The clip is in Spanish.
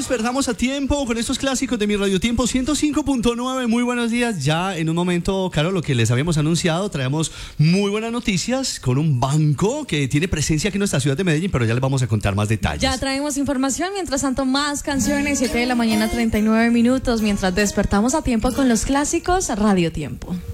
despertamos a tiempo con estos clásicos de mi Radio Tiempo 105.9. Muy buenos días. Ya en un momento, claro, lo que les habíamos anunciado, traemos muy buenas noticias con un banco que tiene presencia aquí en nuestra ciudad de Medellín, pero ya les vamos a contar más detalles. Ya traemos información, mientras tanto más canciones, 7 de la mañana 39 minutos, mientras despertamos a tiempo con los clásicos Radio Tiempo.